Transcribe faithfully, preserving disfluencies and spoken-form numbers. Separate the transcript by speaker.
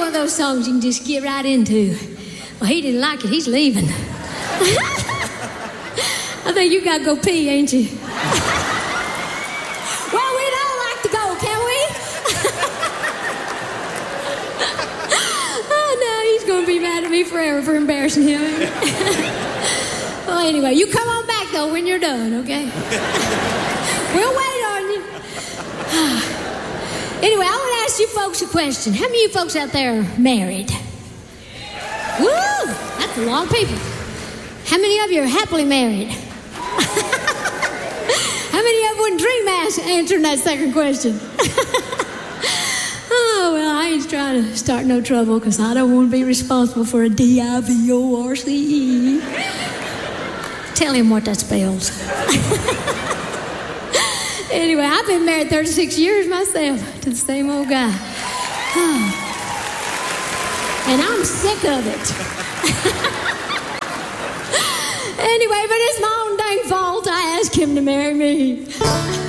Speaker 1: one of those songs you can just get right into. Well, he didn't like it. He's leaving. I think you got to go pee, ain't you? Well, we'd all like to go, can we? Oh, no, he's going to be mad at me forever for embarrassing him. Well, anyway, you come on back, though, when you're done, okay? We'll wait on you. Anyway, I want to ask you folks a question. How many of you folks out there are married? Woo! That's a lot of people. How many of you are happily married? How many of you wouldn't dream ass answering that second question? Oh, well, I ain't trying to start no trouble because I don't want to be responsible for a D I V O R C E. Tell him what that spells. Anyway, I've been married thirty-six years myself to the same old guy. Oh. And I'm sick of it. Anyway, but it's my own dang fault I asked him to marry me.